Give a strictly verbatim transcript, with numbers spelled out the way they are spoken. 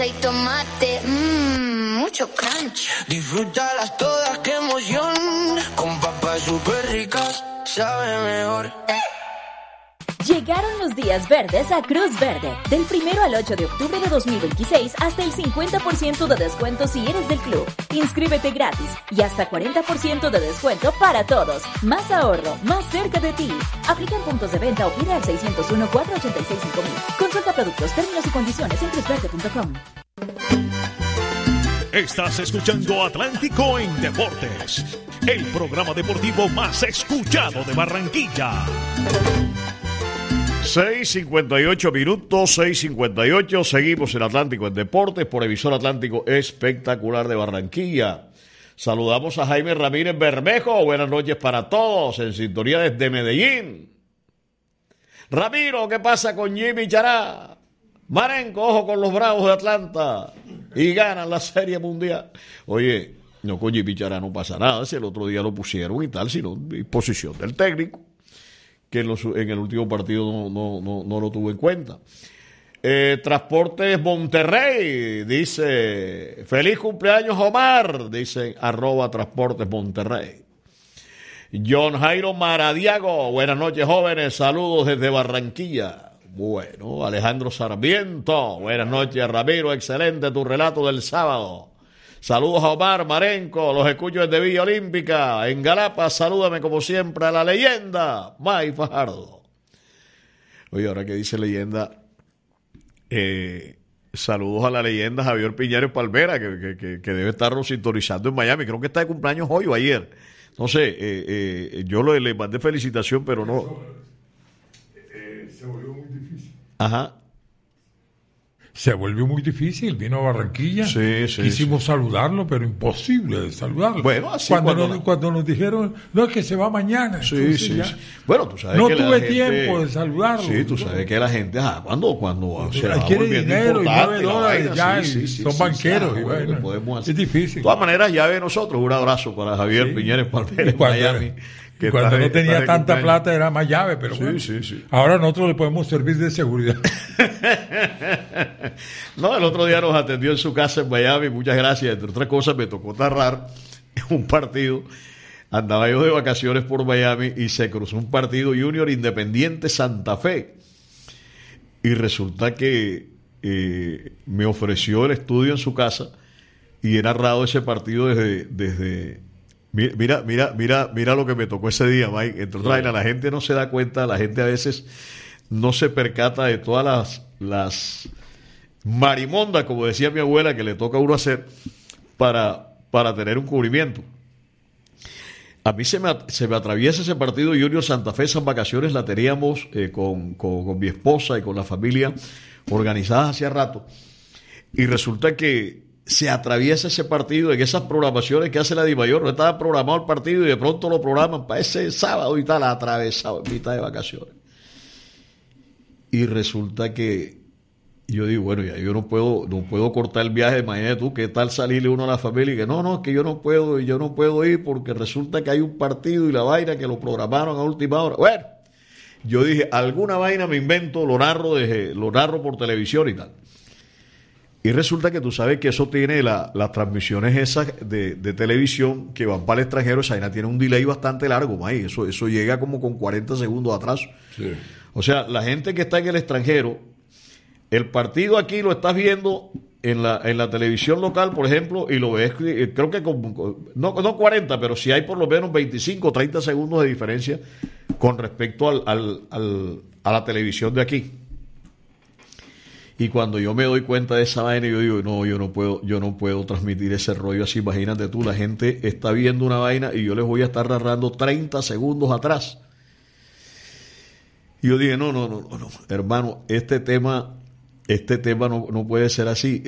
y tomate, mmm, mucho crunch. Disfrútalas todas, qué emoción. Con papas súper ricas, sabe mejor. Eh. Llegaron los días verdes a Cruz Verde. Del primero al ocho de octubre de dos mil veintiséis hasta el cincuenta por ciento de descuento si eres del club. Inscríbete gratis y hasta cuarenta por ciento de descuento para todos. Más ahorro, más cerca de ti. Aplica en puntos de venta o pide al seis cero uno, cuatro ocho seis, cinco mil. Consulta productos, términos y condiciones en cruz verde punto com. Estás escuchando Atlántico en Deportes, el programa deportivo más escuchado de Barranquilla. seis cincuenta y ocho minutos, seis cincuenta y ocho, seguimos en Atlántico en Deportes por Emisor Atlántico Espectacular de Barranquilla. Saludamos a Jaime Ramírez Bermejo, buenas noches para todos, en sintonía desde Medellín. Ramiro, ¿qué pasa con Jimmy Chará? Marenco, ojo con los Bravos de Atlanta y ganan la Serie Mundial. Oye, no, con Jimmy Chará no pasa nada, si el otro día lo pusieron y tal, sino disposición del técnico, que en, los, en el último partido no, no, no, no lo tuvo en cuenta. Eh, Transportes Monterrey, dice, feliz cumpleaños Omar, dice arroba Transportes Monterrey. John Jairo Maradiago, buenas noches jóvenes, saludos desde Barranquilla. Bueno, Alejandro Sarmiento, buenas noches Ramiro, excelente tu relato del sábado. Saludos a Omar Marenco, los escucho desde Villa Olímpica. En Galapa, salúdame como siempre a la leyenda, May Fajardo. Oye, ahora que dice leyenda, eh, saludos a la leyenda Javier Piñeros Palmera, que, que, que, que debe estarlo sintonizando en Miami. Creo que está de cumpleaños hoy o ayer. No sé, eh, eh, yo le, le mandé felicitación, pero no. Eh, se volvió muy difícil. Ajá. Se volvió muy difícil, vino a Barranquilla, sí, sí, quisimos sí. saludarlo, pero imposible de saludarlo. Bueno, así cuando, cuando, nos, la... cuando nos dijeron, no, es que se va mañana. Sí, entonces sí, ya, sí. Bueno, tú sabes no que tuve la gente... tiempo de saludarlo. Sí, tú sabes que la gente, ah, cuando, cuando se va quiere volviendo dinero y nueve dólares vaina, ya, sí, y sí, son sí, banqueros. sí, y bueno, bueno, podemos hacer. Es difícil. De todas maneras, ya ve nosotros, un abrazo para Javier sí. Piñeros Palmera en Miami. Que cuando no tenía tanta plata era más llave, pero sí, bueno, sí, sí. Ahora nosotros le podemos servir de seguridad. No, el otro día nos atendió en su casa en Miami, muchas gracias. Entre otras cosas me tocó narrar un partido, andaba yo de vacaciones por Miami y se cruzó un partido Junior Independiente Santa Fe y resulta que eh, me ofreció el estudio en su casa y he narrado ese partido desde... desde Mira, mira, mira, mira lo que me tocó ese día, Mike. Entre otras, la gente no se da cuenta, la gente a veces no se percata de todas las, las marimondas, como decía mi abuela, que le toca a uno hacer para, para tener un cubrimiento. A mí se me, se me atraviesa ese partido Junior Santa Fe, esas vacaciones la teníamos eh, con, con, con mi esposa y con la familia organizadas hacía rato. Y resulta que se atraviesa ese partido en esas programaciones que hace la DIMAYOR. No estaba programado el partido y de pronto lo programan para ese sábado y tal, atravesado en mitad de vacaciones. Y resulta que yo digo, bueno, ya yo no puedo, no puedo cortar el viaje. Imagínate tú, ¿qué tal salirle uno a la familia y que no, no, es que yo no puedo, yo no puedo ir porque resulta que hay un partido y la vaina que lo programaron a última hora? Bueno, yo dije, alguna vaina me invento, lo narro, desde, lo narro por televisión y tal. Y resulta que tú sabes que eso tiene la, las transmisiones esas de, de televisión que van para el extranjero, esa vaina tiene un delay bastante largo, May. Eso, eso llega como con cuarenta segundos atrás. Sí. O sea, la gente que está en el extranjero, el partido aquí lo estás viendo en la, en la televisión local, por ejemplo, y lo ves, creo que con, no, no cuarenta, pero si hay por lo menos veinticinco o treinta segundos de diferencia con respecto al, al, al, a la televisión de aquí. Y cuando yo me doy cuenta de esa vaina, yo digo, no, yo no puedo, yo no puedo transmitir ese rollo así. Imagínate tú, la gente está viendo una vaina y yo les voy a estar narrando treinta segundos atrás. Y yo dije, no, no, no, no, no, hermano, este tema, este tema no, no puede ser así.